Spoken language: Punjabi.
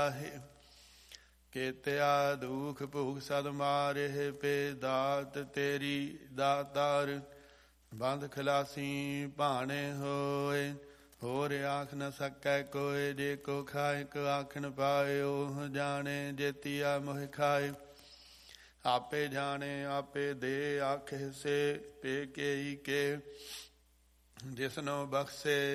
ਕੇਤਿਆ ਦੁਖ ਭੂਖ ਸਦ ਮਾਰੇ ਪੇ ਦਾਤ ਤੇਰੀ ਦਾਤਾਰ ਬੰਦ ਖਲਾਸੀ ਭਾਣੇ ਹੋਏ ਹੋਰ ਆਖ ਨ ਸਕੈ ਕੋਇ ਜੇ ਕੋ ਖਾਇ ਕੋ ਆਖਣ ਪਾਏ ਉਹ ਜਾਣੇ ਜੇਤੀਆ ਮੋਹਿ ਖਾਏ ਆਪੇ ਜਾਣੇ ਆਪੇ ਦੇ ਆਖੇ ਸੇ ਪੇ ਕੇ ਜਿਸਨੋ ਬਖਸ਼ੇ